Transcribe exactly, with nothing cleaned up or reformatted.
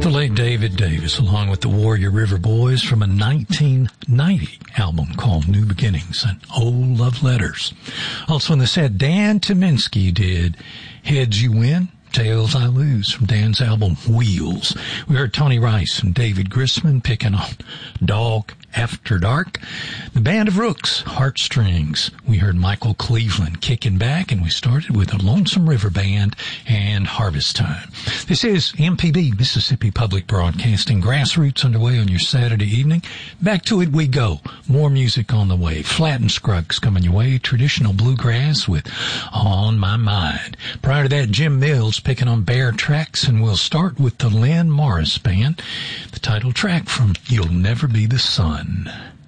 The late David Davis, along with the Warrior River Boys, from a nineteen ninety album called New Beginnings and Old Love Letters. Also in the set, Dan Tyminski did Heads You Win, Tails I Lose from Dan's album Wheels. We heard Tony Rice and David Grisman picking on Dog After Dark. The Band of Rooks, Heartstrings. We heard Michael Cleveland kicking back, and we started with the Lonesome River Band and Harvest Time. This is M P B, Mississippi Public Broadcasting. Grassroots underway on your Saturday evening. Back to it we go. More music on the way. Flat and Scruggs coming your way. Traditional bluegrass with On My Mind. Prior to that, Jim Mills picking on Bear Tracks, and we'll start with the Lynn Morris Band. The title track from You'll Never Be the Sun.